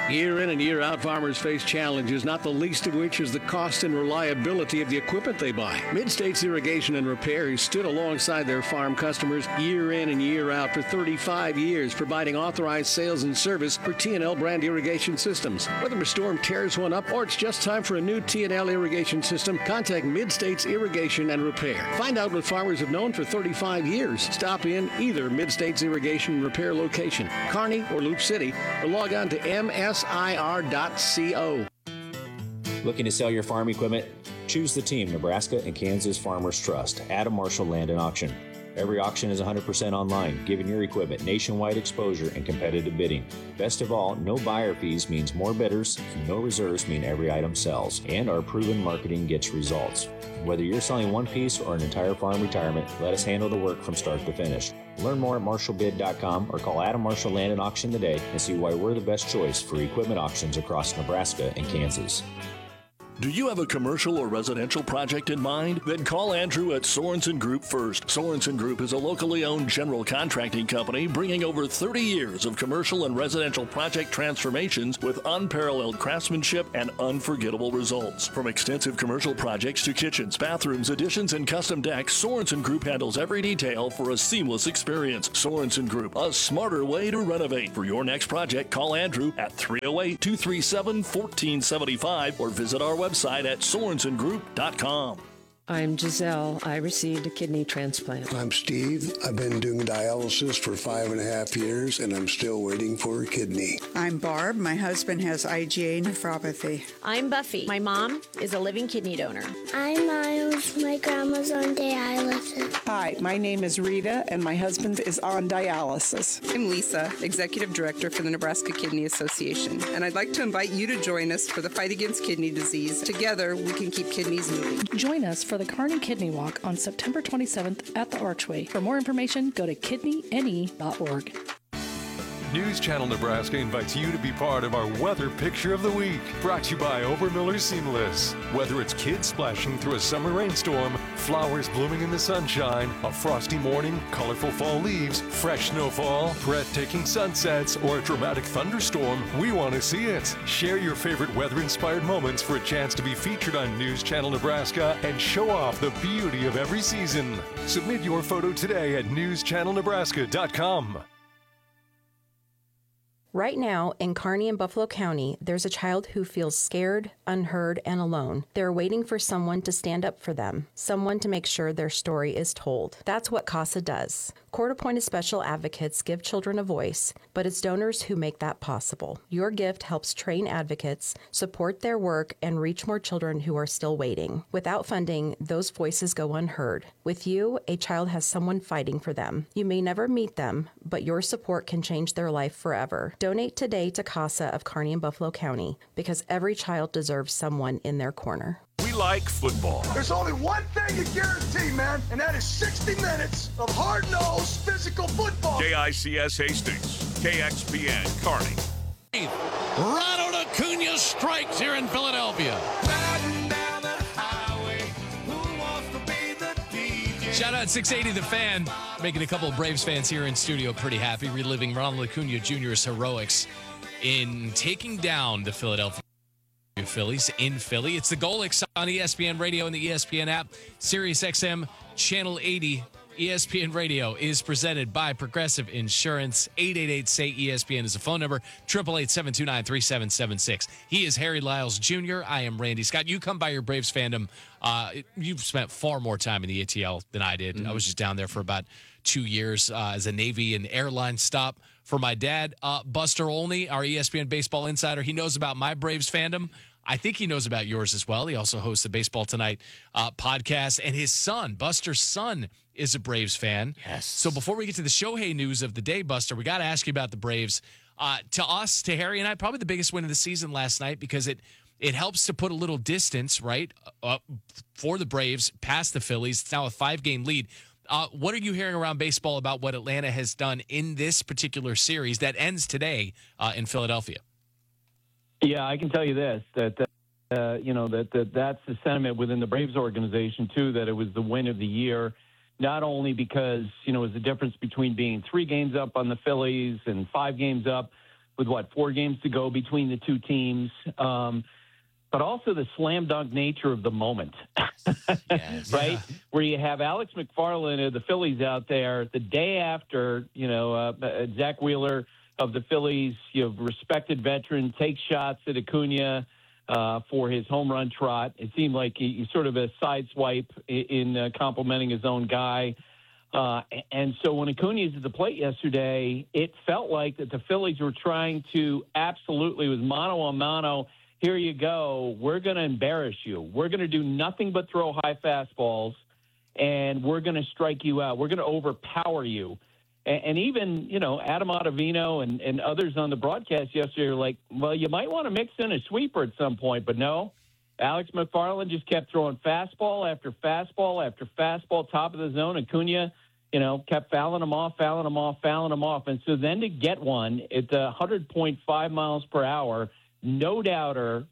Year in and year out, farmers face challenges, not the least of which is the cost and reliability of the equipment they buy. Mid-States Irrigation and Repair has stood alongside their farm customers year in and year out for 35 years, providing authorized sales and service for T&L brand irrigation systems. Whether a storm tears one up or it's just time for a new T&L irrigation system, contact Mid-States Irrigation and Repair. Find out what farmers have known for 35 years. Stop in either Mid-States Irrigation and Repair location, Kearney or Loop City, or log on to msir.co. Looking to sell your farm equipment? Choose the team Nebraska and Kansas Farmers Trust, Adam Marshall Land and Auction. Every auction is 100% online, giving your equipment nationwide exposure and competitive bidding. Best of all, no buyer fees means more bidders, and no reserves mean every item sells. And our proven marketing gets results. Whether you're selling one piece or an entire farm retirement, let us handle the work from start to finish. Learn more at marshallbid.com or call Adam Marshall Land and Auction today and see why we're the best choice for equipment auctions across Nebraska and Kansas. Do you have a commercial or residential project in mind? Then call Andrew at Sorensen Group first. Sorensen Group is a locally owned general contracting company bringing over 30 years of commercial and residential project transformations with unparalleled craftsmanship and unforgettable results. From extensive commercial projects to kitchens, bathrooms, additions, and custom decks, Sorensen Group handles every detail for a seamless experience. Sorensen Group, a smarter way to renovate. For your next project, call Andrew at 308-237-1475 or visit our website at sorensengroup.com. I'm Giselle. I received a kidney transplant. I'm Steve. I've been doing dialysis for 5.5 years, and I'm still waiting for a kidney. I'm Barb. My husband has IgA nephropathy. I'm Buffy. My mom is a living kidney donor. I'm Miles. My grandma's on dialysis. Hi, my name is Rita, and my husband is on dialysis. I'm Lisa, Executive Director for the Nebraska Kidney Association, and I'd like to invite you to join us for the fight against kidney disease. Together, we can keep kidneys moving. Join us for the Kearney Kidney Walk on September 27th at the Archway. For more information, go to kidneyne.org. News Channel Nebraska invites you to be part of our Weather Picture of the Week, brought to you by Obermiller Seamless. Whether it's kids splashing through a summer rainstorm, flowers blooming in the sunshine, a frosty morning, colorful fall leaves, fresh snowfall, breathtaking sunsets, or a dramatic thunderstorm, we want to see it. Share your favorite weather-inspired moments for a chance to be featured on News Channel Nebraska and show off the beauty of every season. Submit your photo today at newschannelnebraska.com. Right now, in Kearney and Buffalo County, there's a child who feels scared, unheard, and alone. They're waiting for someone to stand up for them, someone to make sure their story is told. That's what CASA does. Court-appointed special advocates give children a voice, but it's donors who make that possible. Your gift helps train advocates, support their work, and reach more children who are still waiting. Without funding, those voices go unheard. With you, a child has someone fighting for them. You may never meet them, but your support can change their life forever. Donate today to CASA of Kearney and Buffalo County, because every child deserves someone in their corner. We like football. There's only one thing you guarantee, man, and that is 60 minutes of hard-nosed physical football. KICS Hastings, KXPN Kearney. Ronald Acuna strikes here in Philadelphia. Shout out 680 The Fan, making a couple of Braves fans here in studio pretty happy, reliving Ronald Acuna Jr.'s heroics in taking down the Philadelphia Phillies in Philly. It's the Golix on ESPN Radio and the ESPN app. Sirius XM Channel 80. ESPN Radio is presented by Progressive Insurance. 888-SAY-ESPN is the phone number. 888-729-3776. He is Harry Lyles Jr. I am Randy Scott. You come by your Braves fandom. You've spent far more time in the ATL than I did. I was just down there for about 2 years as a Navy and airline stop for my dad. Buster Olney, our ESPN baseball insider, he knows about my Braves fandom. I think he knows about yours as well. He also hosts the Baseball Tonight podcast. And his son, Buster's son, is a Braves fan. Yes. So before we get to the Shohei news of the day, Buster, we got to ask you about the Braves. To us, to Harry and I, probably the biggest win of the season last night, because it helps to put a little distance, right, for the Braves past the Phillies. It's now a 5-game lead. What are you hearing around baseball about what Atlanta has done in this particular series that ends today in Philadelphia? Yeah, I can tell you this, that that's the sentiment within the Braves organization, too, that it was the win of the year, not only because, it was the difference between being 3 games up on the Phillies and 5 games up, with 4 games to go between the two teams. But also the slam dunk nature of the moment, yes. right? Yeah. Where you have Alex McFarland of the Phillies out there the day after, Zach Wheeler of the Phillies, respected veteran, takes shots at Acuna for his home run trot. It seemed like he sort of a side swipe in complimenting his own guy. And so when Acuna was at the plate yesterday, it felt like that the Phillies were trying to absolutely, with mano a mano, here you go. We're going to embarrass you. We're going to do nothing but throw high fastballs, and we're going to strike you out. We're going to overpower you. And even, Adam Ottavino and others on the broadcast yesterday are like, well, you might want to mix in a sweeper at some point. But no, Alex McFarland just kept throwing fastball after fastball after fastball, top of the zone. Acuna, kept fouling them off. And so then to get one at 100.5 miles per hour, no doubter,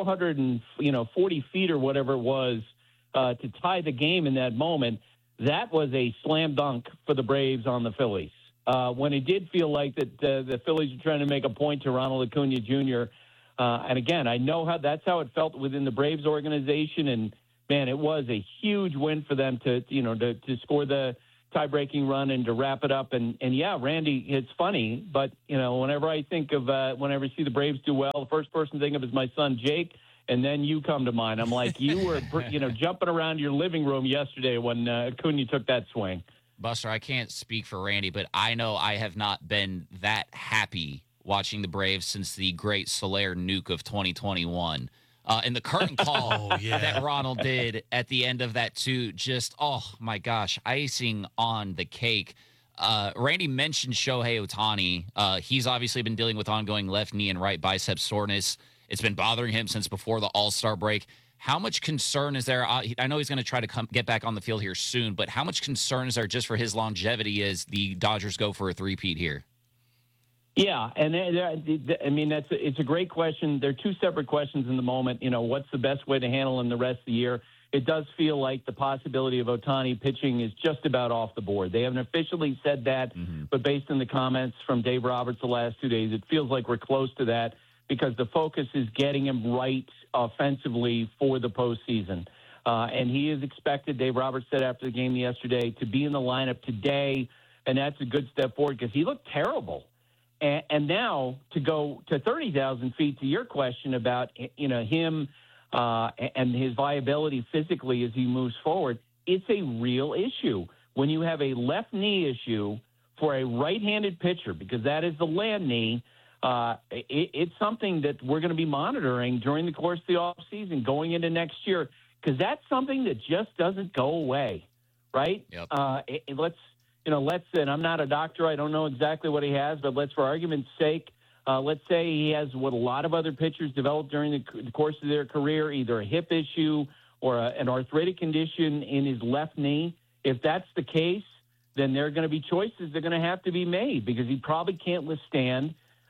440 feet or whatever it was to tie the game in that moment, that was a slam dunk for the Braves on the Phillies. When it did feel like that the Phillies were trying to make a point to Ronald Acuna Jr., and again, I know that's how it felt within the Braves organization, and man, it was a huge win for them to score the tie-breaking run and to wrap it up. And yeah, Randy, it's funny, but whenever I think of whenever I see the Braves do well, the first person I think of is my son Jake, and then you come to mind. I'm like, you were jumping around your living room yesterday when Acuna took that swing. Buster, I can't speak for Randy, but I know I have not been that happy watching the Braves since the great Soler nuke of 2021. And the curtain call that Ronald did at the end of that, too, just, oh, my gosh, icing on the cake. Randy mentioned Shohei Ohtani. He's obviously been dealing with ongoing left knee and right bicep soreness. It's been bothering him since before the All-Star break. How much concern is there? I know he's going to try to get back on the field here soon, but how much concern is there just for his longevity as the Dodgers go for a three-peat here? Yeah, and it's a great question. They're two separate questions in the moment. What's the best way to handle him the rest of the year? It does feel like the possibility of Ohtani pitching is just about off the board. They haven't officially said that, but based on the comments from Dave Roberts the last 2 days, it feels like we're close to that because the focus is getting him right offensively for the postseason. And he is expected, Dave Roberts said after the game yesterday, to be in the lineup today, and that's a good step forward because he looked terrible. And now to go to 30,000 feet to your question about, him and his viability physically as he moves forward, it's a real issue. When you have a left knee issue for a right-handed pitcher, because that is the land knee, it's something that we're going to be monitoring during the course of the offseason going into next year, because that's something that just doesn't go away, right? Yep. And I'm not a doctor. I don't know exactly what he has, but let's, for argument's sake, let's say he has what a lot of other pitchers develop during the course of their career, either a hip issue or an arthritic condition in his left knee. If that's the case, then there are going to be choices that are going to have to be made because he probably can't withstand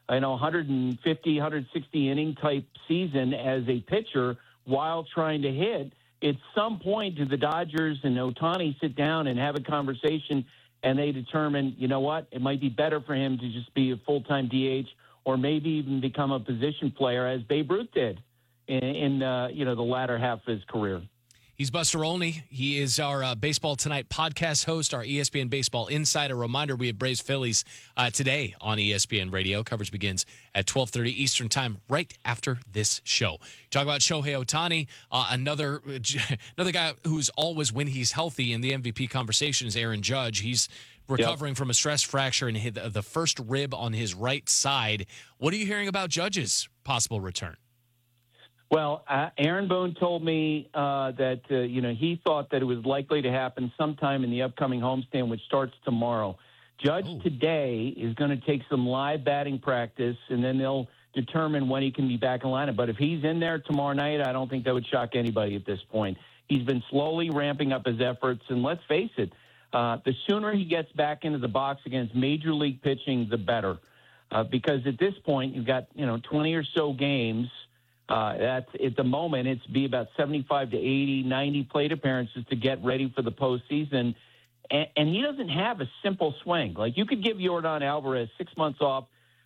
150, 160 inning type season as a pitcher while trying to hit. At some point, do the Dodgers and Ohtani sit down and have a conversation and they determine, you know what, it might be better for him to just be a full-time DH or maybe even become a position player as Babe Ruth did in the latter half of his career. He's Buster Olney. He is our Baseball Tonight podcast host, our ESPN Baseball Insider. Reminder, we have Braves Phillies today on ESPN Radio. Coverage begins at 12:30 Eastern Time, right after this show. Talk about Shohei Ohtani, another guy who's always, when he's healthy in the MVP conversation, is Aaron Judge. He's recovering from a stress fracture in the first rib on his right side. What are you hearing about Judge's possible return? Well, Aaron Boone told me that, he thought that it was likely to happen sometime in the upcoming homestand, which starts tomorrow. Judge today is going to take some live batting practice, and then they'll determine when he can be back in lineup. But if he's in there tomorrow night, I don't think that would shock anybody at this point. He's been slowly ramping up his efforts, and let's face it, the sooner he gets back into the box against major league pitching, the better. Because at this point, you've got, 20 or so games. That's at the moment, it's be about 75 to 80, 90 plate appearances to get ready for the postseason. And he doesn't have a simple swing. Like you could give Yordan Alvarez 6 months off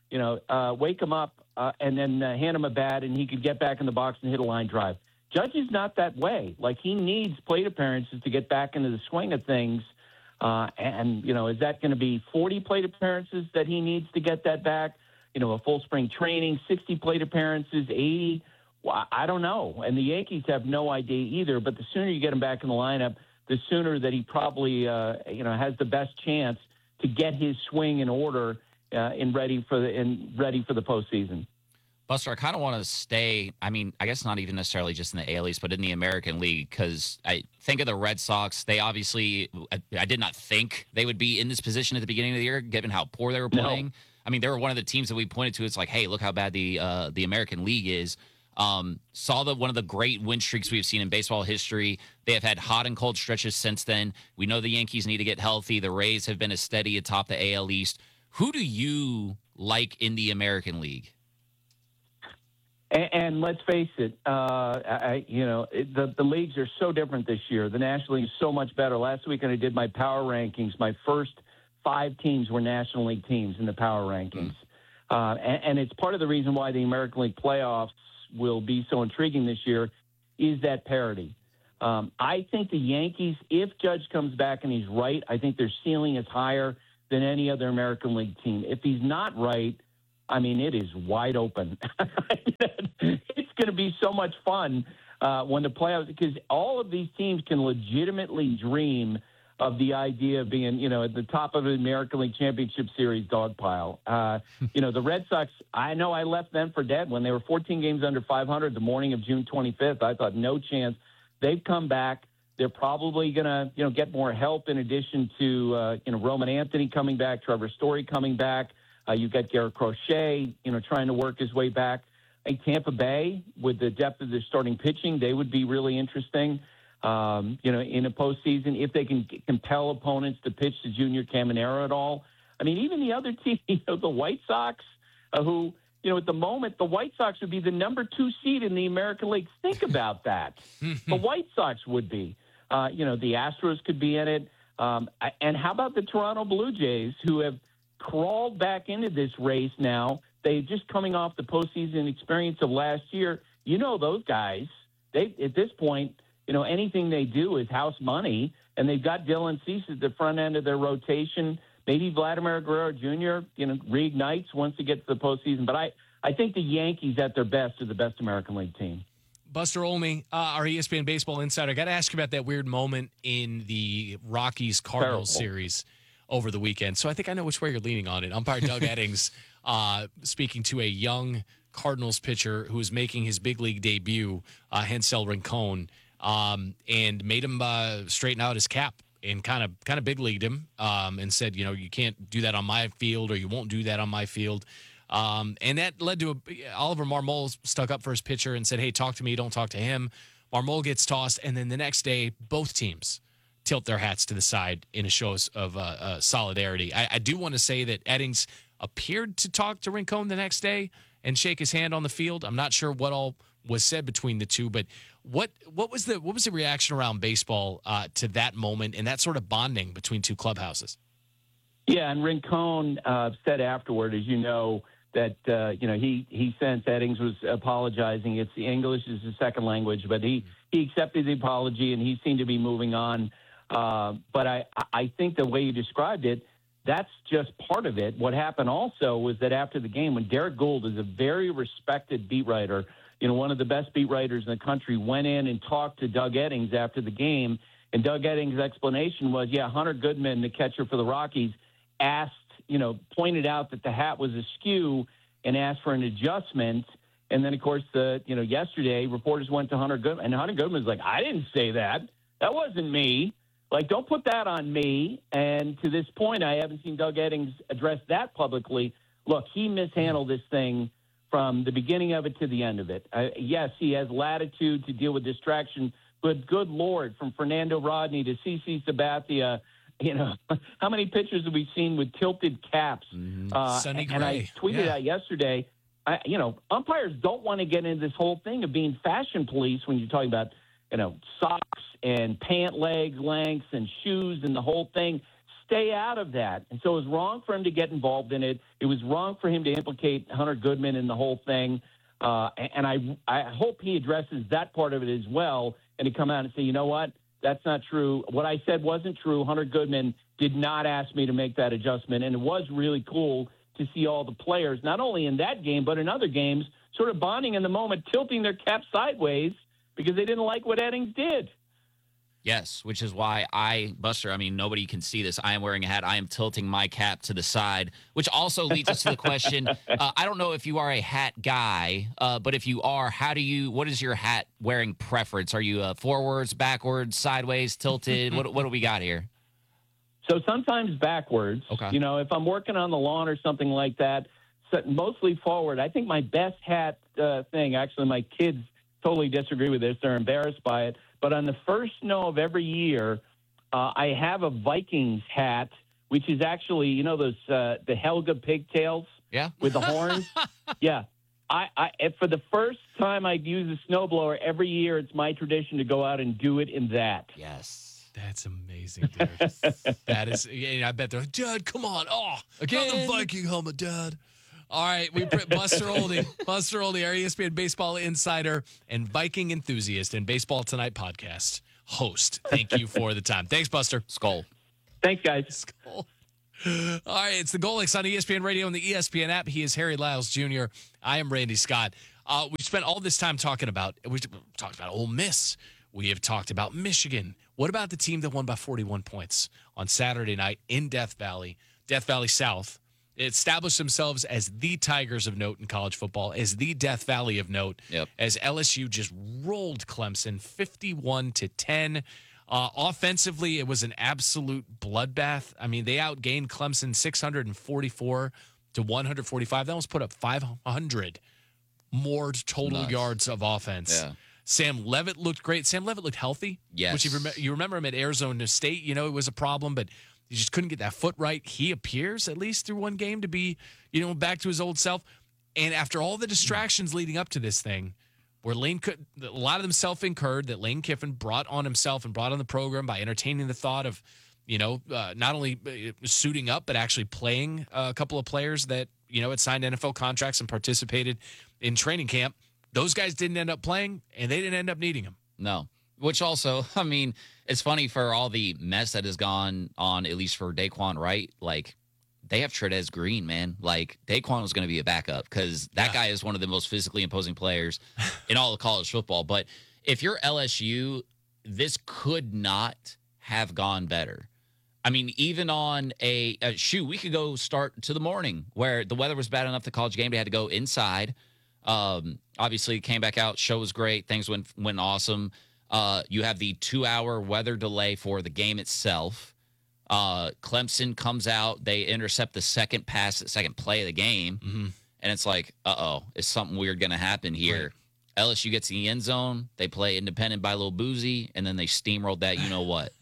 wake him up and then hand him a bat, and he could get back in the box and hit a line drive. Judge is not that way. Like, he needs plate appearances to get back into the swing of things. Is that going to be 40 plate appearances that he needs to get that back? A full spring training, 60 plate appearances, 80? Well, I don't know. And the Yankees have no idea either. But the sooner you get him back in the lineup, the sooner that he probably, has the best chance to get his swing in order and ready for the postseason. Buster, I kind of want to stay, I guess not even necessarily just in the AL East, but in the American League, because I think of the Red Sox. They obviously, I did not think they would be in this position at the beginning of the year, given how poor they were playing. No. They were one of the teams that we pointed to. It's like, hey, look how bad the American League is. Saw one of the great win streaks we've seen in baseball history. They have had hot and cold stretches since then. We know the Yankees need to get healthy. The Rays have been a steady atop the AL East. Who do you like in the American League? And let's face it, the leagues are so different this year. The National League is so much better. Last week when I did my power rankings, my first 5 teams were National League teams in the power rankings. And it's part of the reason why the American League playoffs will be so intriguing this year is that parity. I think the Yankees, if Judge comes back and he's right, I think their ceiling is higher than any other American League team. If he's not right, it is wide open. It's going to be so much fun when the playoffs, because all of these teams can legitimately dream of the idea of being, at the top of the American League Championship Series dog pile. The Red Sox, I know I left them for dead when they were 14 games under 500 the morning of June 25th. I thought no chance. They've come back. They're probably going to, get more help in addition to, Roman Anthony coming back, Trevor Story coming back. You've got Garrett Crochet, trying to work his way back. Tampa Bay, with the depth of their starting pitching, they would be really interesting, in a postseason, if they can compel opponents to pitch to Junior Caminero at all. Even the other team, the White Sox, who, at the moment, the White Sox would be the number 2 seed in the American League. Think about that. The White Sox would be. The Astros could be in it. And how about the Toronto Blue Jays, who have crawled back into this race now? They're just coming off the postseason experience of last year. Those guys, they at this point, anything they do is house money, and they've got Dylan Cease at the front end of their rotation. Maybe Vladimir Guerrero Jr., reignites once they get to the postseason. But I think the Yankees at their best are the best American League team. Buster Olney, our ESPN Baseball Insider. I got to ask you about that weird moment in the Rockies-Cardinals series over the weekend. So I think I know which way you're leaning on it. Umpire Doug Eddings speaking to a young Cardinals pitcher who is making his big league debut, Hansel Rincon, and made him straighten out his cap and kind of big leagued him and said, you can't do that on my field, or you won't do that on my field. And that led to Oliver Marmol stuck up for his pitcher and said, hey, talk to me, don't talk to him. Marmol gets tossed, and then the next day, both teams tilt their hats to the side in a show of solidarity. I do want to say that Eddings appeared to talk to Rincon the next day and shake his hand on the field. I'm not sure what all was said between the two, but what was the reaction around baseball to that moment and that sort of bonding between two clubhouses? Yeah, and Rincon said afterward, as you know, that he sensed Eddings was apologizing. It's the English is his second language, but he accepted the apology and he seemed to be moving on. But I think the way you described it, that's just part of it. What happened also was that after the game, when Derek Gould is a very respected beat writer, one of the best beat writers in the country, went in and talked to Doug Eddings after the game, and Doug Eddings' explanation was, Hunter Goodman, the catcher for the Rockies, pointed out that the hat was askew and asked for an adjustment. And then, of course, yesterday, reporters went to Hunter Goodman, and Hunter Goodman was like, I didn't say that. That wasn't me. Like, don't put that on me. And to this point, I haven't seen Doug Eddings address that publicly. Look, he mishandled this thing from the beginning of it to the end of it. Yes, he has latitude to deal with distraction, but good Lord, from Fernando Rodney to CC Sabathia, how many pitchers have we seen with tilted caps? Sonny Gray. And I tweeted out yesterday, umpires don't want to get into this whole thing of being fashion police when you're talking about, socks and pant legs lengths and shoes and the whole thing. stay out of that. And so it was wrong for him to get involved in it. It was wrong for him to implicate Hunter Goodman in the whole thing. And I hope he addresses that part of it as well and to come out and say, you know what, that's not true. What I said wasn't true. Hunter Goodman did not ask me to make that adjustment. And it was really cool to see all the players, not only in that game, but in other games, sort of bonding in the moment, tilting their caps sideways because they didn't like what Eddings did. Yes, which is why Buster, I mean, nobody can see this. I am wearing a hat. I am tilting my cap to the side, which also leads us to the question. I don't know if you are a hat guy, but if you are, what is your hat wearing preference? Are you forwards, backwards, sideways, tilted? What do we got here? So sometimes backwards. Okay. You know, if I'm working on the lawn or something like that, mostly forward. I think my best hat thing, actually, my kids totally disagree with this. They're embarrassed by it. But on the first snow of every year, I have a Vikings hat, which is actually, you know, those the Helga pigtails with the horns? Yeah. I for the first time I use a snowblower every year, it's my tradition to go out and do it in that. Yes. That's amazing, dude. That is, I bet they're like, Dad, come on. Oh, again. Not the Viking helmet, Dad. All right, we put Buster Olney, our ESPN baseball insider and Viking enthusiast and Baseball Tonight podcast host. Thank you for the time. Thanks, Buster. Skull. Thanks, guys. Skull. All right, it's the Golix on ESPN Radio and the ESPN app. He is Harry Lyles Jr. I am Randy Scott. We spent all this time talking about Ole Miss. We have talked about Michigan. What about the team that won by 41 points on Saturday night in Death Valley South? Established themselves as the Tigers of note in college football, as the Death Valley of note, as LSU just rolled Clemson 51-10. Offensively, it was an absolute bloodbath. I mean, they outgained Clemson 644 to 145. They almost put up 500 more total yards of offense. Yeah. Sam Leavitt looked great. Sam Leavitt looked healthy. Yes. Which you remember him at Arizona State. You know, it was a problem, but he just couldn't get that foot right. He appears, at least through one game, to be, back to his old self. And after all the distractions leading up to this thing, where a lot of them self-incurred, that Lane Kiffin brought on himself and brought on the program by entertaining the thought of, not only suiting up, but actually playing a couple of players that, had signed NFL contracts and participated in training camp. Those guys didn't end up playing, and they didn't end up needing them. No. Which also, I mean, it's funny for all the mess that has gone on, at least for Daquan Wright. Like, they have Trudez Green, man. Like, Daquan was going to be a backup because that guy is one of the most physically imposing players in all of college football. But if you're LSU, this could not have gone better. I mean, even on we could go start to the morning where the weather was bad enough the college game day had to go inside. Obviously, came back out. Show was great. Things went awesome. You have the 2-hour weather delay for the game itself. Clemson comes out. They intercept the second play of the game. Mm-hmm. And it's like, is something weird going to happen here? Right. LSU gets in the end zone. They play independent by Lil Boozy, and then they steamrolled that you-know-what.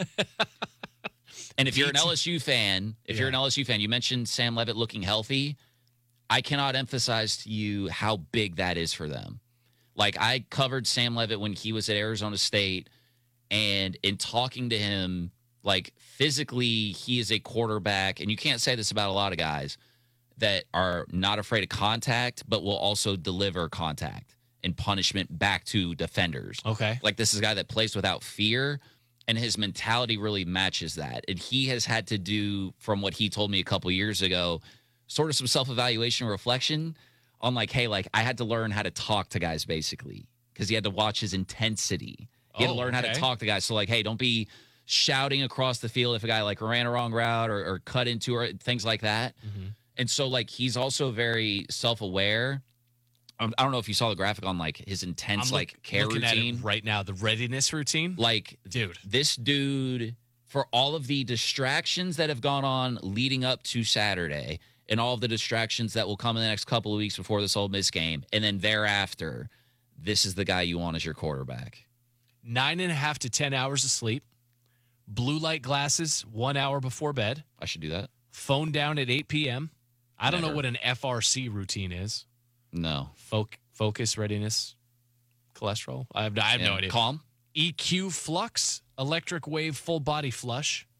And if you're an LSU fan, you mentioned Sam Leavitt looking healthy. I cannot emphasize to you how big that is for them. Like, I covered Sam Leavitt when he was at Arizona State, and in talking to him, like, physically, he is a quarterback, and you can't say this about a lot of guys that are not afraid of contact, but will also deliver contact and punishment back to defenders. Okay. Like, this is a guy that plays without fear, and his mentality really matches that. And he has had to do, from what he told me a couple years ago, sort of some self-evaluation reflection on like, hey, like I had to learn how to talk to guys basically because he had to watch his intensity. He had to learn how to talk to guys. So like, hey, don't be shouting across the field if a guy like ran a wrong route or cut into or things like that. Mm-hmm. And so like, he's also very self-aware. I don't know if you saw the graphic on like his intense care routine. At it right now, the readiness routine. Like, dude, this dude, for all of the distractions that have gone on leading up to Saturday and all of the distractions that will come in the next couple of weeks before this Ole Miss game, and then thereafter, this is the guy you want as your quarterback. 9.5 to 10 hours of sleep, blue light glasses 1 hour before bed. I should do that. Phone down at 8 p.m. I don't know what an FRC routine is. No. Focus, readiness, cholesterol. I have no idea. Calm. EQ flux, electric wave full body flush.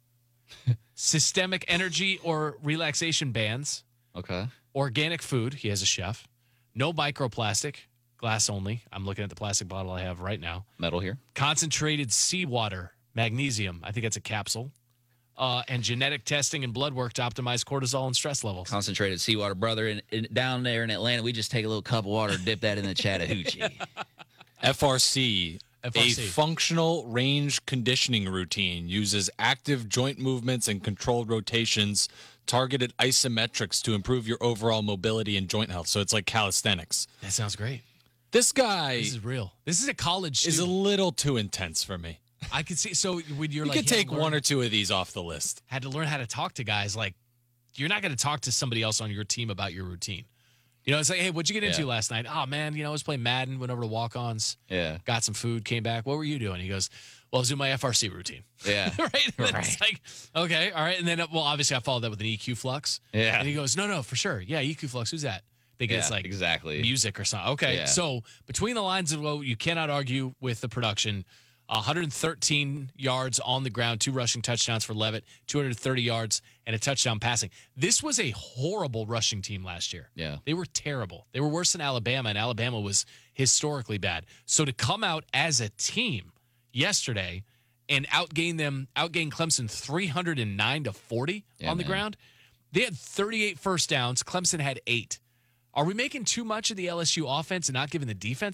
systemic energy or relaxation bands, Okay. organic food. He has a chef. No microplastic, glass only. I'm looking at the plastic bottle I have right now. Metal here. Concentrated seawater, magnesium. I think that's a capsule. And genetic testing and blood work to optimize cortisol and stress levels. Concentrated seawater, brother. Down there in Atlanta, we just take a little cup of water, dip that in the Chattahoochee. FRC. A functional range conditioning routine uses active joint movements and controlled rotations, targeted isometrics to improve your overall mobility and joint health. So it's like calisthenics. That sounds great. This guy This is real. This is a college is a student. little too intense for me. I could see. So when you're You like, could take one or two of these off the list. had to learn how to talk to guys. Like, you're not going to talk to somebody else on your team about your routine. You know, it's like, hey, what'd you get into last night? Oh, man, I was playing Madden, went over to walk-ons, got some food, came back. What were you doing? He goes, well, I was doing my FRC routine. Yeah. right? And it's like, okay, all right. And then, obviously I followed that with an EQ Flux. Yeah. And he goes, no, for sure. Yeah, EQ Flux, who's that? Thinking it's like exactly music or something. Okay, Yeah. so between the lines of you cannot argue with the production. 113 yards on the ground, 2 rushing touchdowns for Levitt, 230 yards, and a touchdown passing. This was a horrible rushing team last year. Yeah. They were terrible. They were worse than Alabama, and Alabama was historically bad. So to come out as a team yesterday and outgain Clemson 309-40 on the ground, they had 38 first downs. Clemson had 8. Are we making too much of the LSU offense and not giving the defense